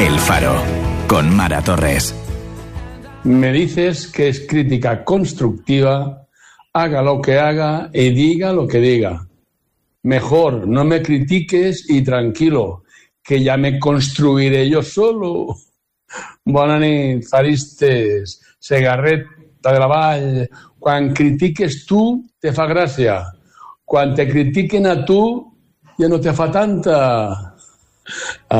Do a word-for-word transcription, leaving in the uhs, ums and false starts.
El Faro, con Mara Torres. Me dices que es crítica constructiva, haga lo que haga y diga lo que diga. Mejor no me critiques i tranquilo, que ja me construiré yo solo. Bona nit, faristes, Segarreta de la Vall. Quan critiques tu, te fa gràcia. Quan te critiquen a tu, ja no te fa tanta.